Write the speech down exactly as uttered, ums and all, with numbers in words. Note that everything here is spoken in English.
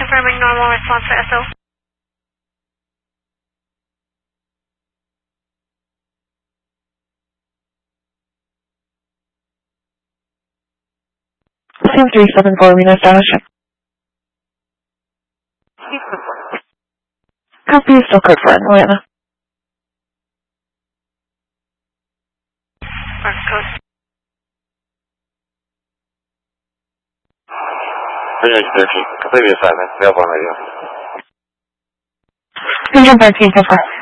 confirming normal response for S O. Sam three seven four, Reno establishment. Copy, still code for Atlanta. Mark code. Bridge thirteen, complete the assignment, available on radio. Engine thirteen, so far.